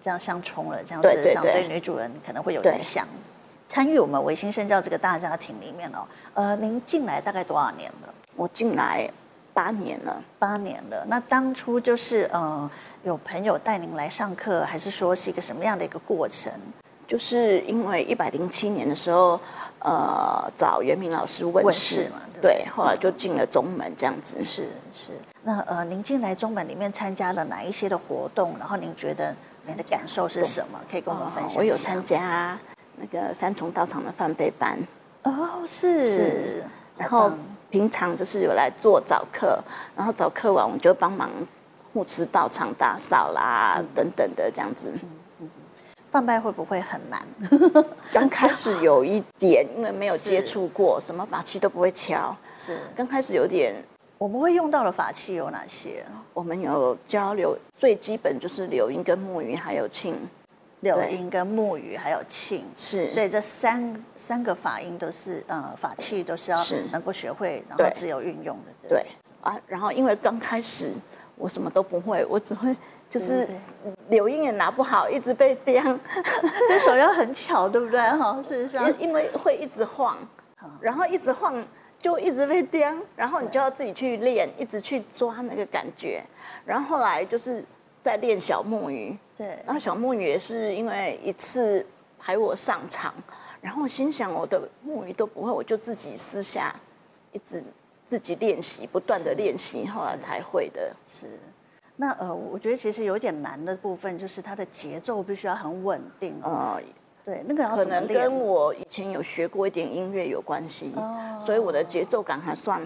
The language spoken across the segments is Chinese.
这样相冲了，这样对事实上对女主人可能会有影响。参与我们维新圣教这个大家庭里面您进来大概多少年了？ 我进来8年了。 8年了。那当初就是有朋友带您来上课，还是说是一个什么样的一个过程？ 就是因为107年的时候，找袁明老师问世嘛， 对，后来就进了中门这样子。 是。那您进来中门里面参加了哪一些的活动？然后您觉得您的感受是什么？可以跟我们分享一下。 我有参加那个3重道场的范备班。 是。 然后平常就是有来做早课，然后早课完我就帮忙护持道场打扫啦，等等的这样子。 范拜会不会很难？ 刚开始有一点，因为没有接触过，什么法器都不会敲。 是。 刚开始有点。 我们会用到的法器有哪些？ 我们有教最基本就是柳音跟木鱼还有磬。 柳音跟木鱼还有磬。 是。 所以这三个法音都是法器都是要能够学会，然后自由运用的。 对啊，然后因为刚开始我什么都不会，我只会就是柳音也拿不好，一直被刁。 这手要很巧，对不对？事实上因为会一直晃，然后一直晃。就一直被刁，然后你就要自己去练，一直去抓那个感觉。然后后来就是在练小木鱼， 对。 然后小木鱼也是因为一次排我上场，然后我心想我的木鱼都不会，我就自己私下一直自己练习，不断的练习，后来才会的。 是。那我觉得其实有点难的部分就是它的节奏必须要很稳定对，那个要可怎么练？ 能跟我以前有学过一点音乐有关系，所以我的节奏感还算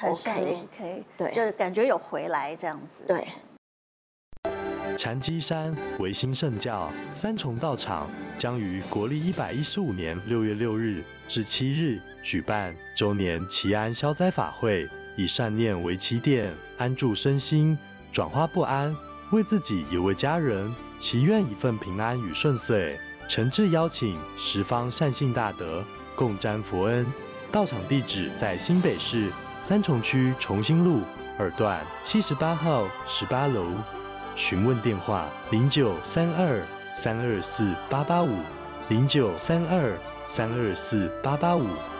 OK， 对，就是感觉有回来这样子。 对。 禅机山维新圣教3重道场将于国历115年6月6日至7日举办周年祈安消灾法会，以善念为起点，安住身心，转化不安，为自己也为家人，祈愿一份平安与顺遂。诚挚邀请十方善信大德共沾佛恩。道场地址在新北市3重区重新路2段78号18楼。询问电话0932-324-885，0932-324-885。